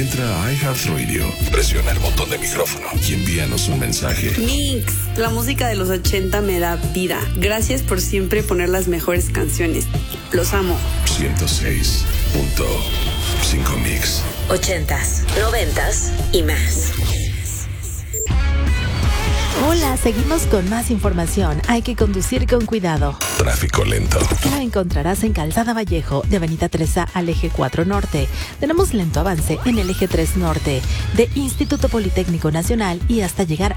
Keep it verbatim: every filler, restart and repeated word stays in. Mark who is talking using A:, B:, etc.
A: Entra a iHeartRadio, presiona el botón de micrófono y envíanos un mensaje.
B: Mix, la música de los ochenta me da vida. Gracias por siempre poner las mejores canciones. Los amo.
A: ciento seis punto cinco Mix.
C: Ochentas, noventas y más.
D: Hola, seguimos con más información. Hay que conducir con cuidado.
A: Tráfico lento.
D: Lo encontrarás en Calzada Vallejo, de Avenida Treza al Eje cuatro Norte. Tenemos lento avance en el Eje tres Norte, de Instituto Politécnico Nacional y hasta llegar